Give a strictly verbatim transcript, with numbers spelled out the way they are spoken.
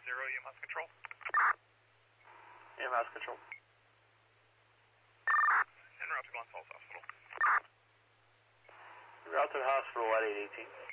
zero, E M S control. E M S control. En route to Glens Falls Hospital. Route to the hospital at eight eighteen.